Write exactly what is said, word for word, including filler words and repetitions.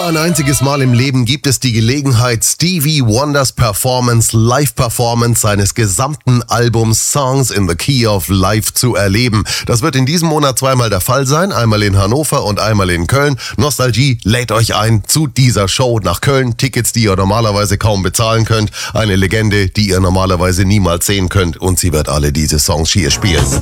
Nur ein einziges Mal im Leben gibt es die Gelegenheit, Stevie Wonders Performance, Live-Performance seines gesamten Albums Songs in the Key of Life zu erleben. Das wird in diesem Monat zweimal der Fall sein, einmal in Hannover und einmal in Köln. Nostalgie lädt euch ein zu dieser Show nach Köln. Tickets, die ihr normalerweise kaum bezahlen könnt. Eine Legende, die ihr normalerweise niemals sehen könnt. Und sie wird alle diese Songs hier spielen.